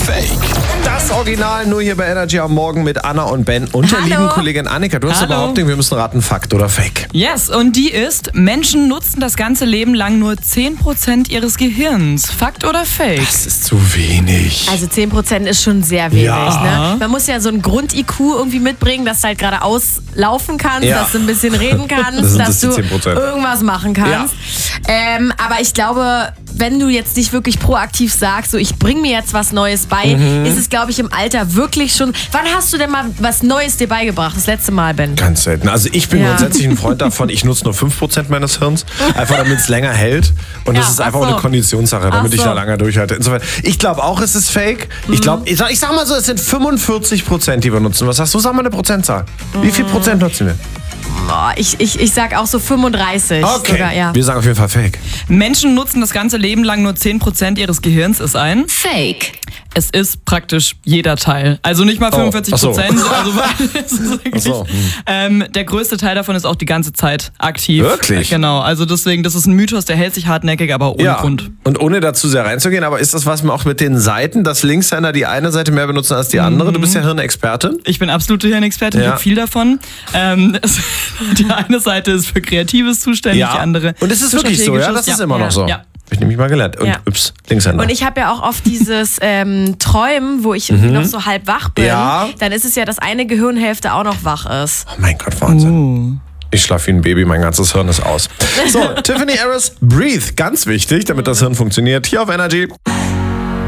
Fake? Das Original nur hier bei Energy am Morgen mit Anna und Ben und der Hallo. lieben Kollegin Annika. Du hast eine Hallo. Behauptung, wir müssen raten, Fakt oder Fake. Yes, und die ist, Menschen nutzen das ganze Leben lang nur 10% ihres Gehirns. Fakt oder Fake? Das ist zu wenig. Also 10% ist schon sehr wenig. Ja. Ne? Man muss ja so ein Grund-IQ irgendwie mitbringen, dass du halt gerade auslaufen kannst, Ja. dass du ein bisschen reden kannst, Das sind dass das du die 10%. irgendwas machen kannst. Aber ich glaube, wenn du jetzt nicht wirklich proaktiv sagst, so ich bringe mir jetzt was Neues bei, ist es, glaube ich, im Alter wirklich schon... Wann hast du denn mal was Neues dir beigebracht? Das letzte Mal, Ben? Ganz selten. Also ich bin Ja. grundsätzlich ein Freund davon, ich nutze nur 5% meines Hirns, einfach damit es länger hält. Und das Ja, ist einfach ach so. eine Konditionssache, damit Ach ich so. da lange durchhalte. Insofern, ich glaube auch, es ist fake. Ich sag mal so, es sind 45%, die wir nutzen. Was sagst du? Sag mal eine Prozentzahl. Wie viel Prozent nutzen wir? Boah, ich sag auch so 35 sogar, ja. Wir sagen auf jeden Fall fake. Menschen nutzen das ganze Leben lang nur 10% ihres Gehirns, ist ein Fake. Es ist praktisch jeder Teil. Also nicht mal 45%. ach so. Also es ist wirklich, Ach so. der größte Teil davon ist auch die ganze Zeit aktiv. Wirklich? Genau. Also deswegen, das ist ein Mythos, der hält sich hartnäckig, aber ohne Grund. Und ohne dazu sehr reinzugehen, aber ist das was auch mit den Seiten, dass Linkshänder die eine Seite mehr benutzen als die andere? Du bist ja Hirnexpertin. Ich bin absolute Hirnexpertin, ich Ja. habe viel davon. Die eine Seite ist für Kreatives zuständig, die andere. Und es ist für wirklich so, ja? Das Strategisches. ist immer noch so. Ja. Hab ich nämlich mal gelernt. Und Ja. Linkshänder. Und ich habe ja auch oft dieses Träumen, wo ich irgendwie noch so halb wach bin. Ja. Dann ist es ja, dass eine Gehirnhälfte auch noch wach ist. Oh mein Gott, Wahnsinn. Ich schlafe wie ein Baby, mein ganzes Hirn ist aus. So, Tiffany Harris, Breathe, ganz wichtig, damit das Hirn funktioniert. Hier auf Energy.